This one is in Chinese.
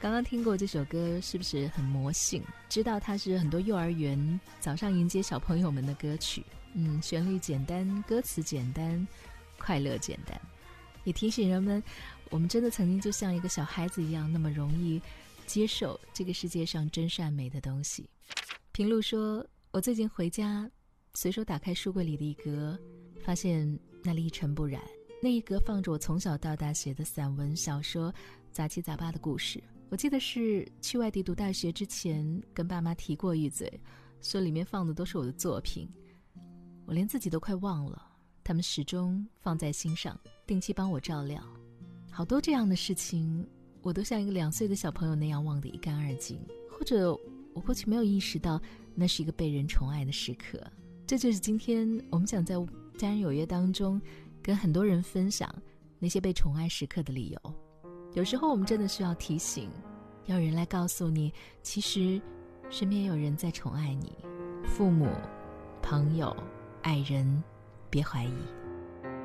刚刚听过这首歌，是不是很魔性？知道它是很多幼儿园早上迎接小朋友们的歌曲。旋律简单，歌词简单，快乐简单，也提醒人们，我们真的曾经就像一个小孩子一样，那么容易接受这个世界上真善美的东西。平路说，我最近回家，随手打开书柜里的一格，发现那里一尘不染，那一格放着我从小到大写的散文、小说、杂七杂八的故事。我记得是去外地读大学之前跟爸妈提过一嘴，说里面放的都是我的作品，我连自己都快忘了，他们始终放在心上，定期帮我照料。好多这样的事情，我都像一个2岁的小朋友那样忘得一干二净，或者我过去没有意识到那是一个被人宠爱的时刻。这就是今天我们想在家人有约当中跟很多人分享那些被宠爱时刻的理由。有时候我们真的需要提醒，要人来告诉你，其实身边有人在宠爱你，父母、朋友、爱人，别怀疑。